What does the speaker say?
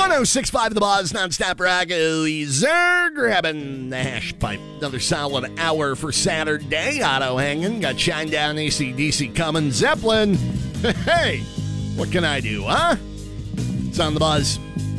1065 The Buzz, non-stop rock. Weezer grabbing the hash pipe. Another solid hour for Saturday. Auto hanging. Got Shinedown, AC/DC coming. Zeppelin. Hey, what can I do, huh? It's on The Buzz.